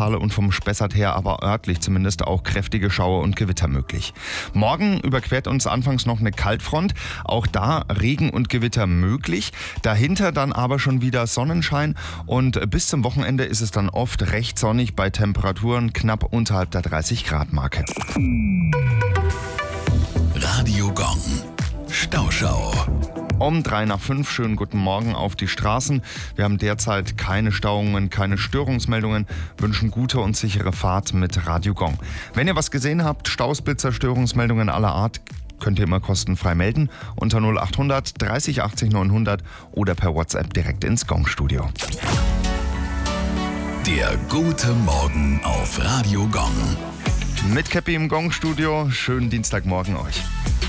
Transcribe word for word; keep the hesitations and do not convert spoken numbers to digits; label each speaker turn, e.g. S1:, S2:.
S1: Rheintal und vom Spessart her aber örtlich zumindest auch kräftige Schauer und Gewitter möglich. Morgen überquert uns anfangs noch eine Kaltfront. Auch da Regen und Gewitter möglich. Dahinter dann aber schon wieder Sonnenschein und bis zum Wochenende ist es dann oft recht sonnig bei Temperaturen knapp unterhalb der dreißig Grad Marke.
S2: Radio Gong. Stauschau.
S1: Um drei nach fünf, schönen guten Morgen auf die Straßen. Wir haben derzeit keine Stauungen, keine Störungsmeldungen, wünschen gute und sichere Fahrt mit Radio Gong. Wenn ihr was gesehen habt, Stausblitzer, Störungsmeldungen aller Art, könnt ihr immer kostenfrei melden unter null acht hundert dreißig achtzig neunhundert oder per WhatsApp direkt ins Gong-Studio.
S2: Der gute Morgen auf Radio Gong.
S1: Mit Käppi im Gong-Studio, schönen Dienstagmorgen euch.